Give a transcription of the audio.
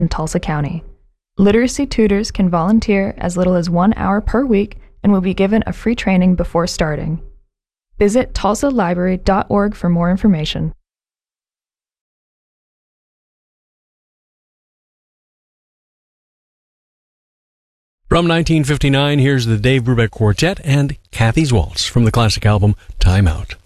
in Tulsa County. Literacy tutors can volunteer as little as 1 hour per week and will be given a free training before starting. Visit tulsalibrary.org for more information. From 1959, here's the Dave Brubeck Quartet and Kathy's Waltz from the classic album Time Out.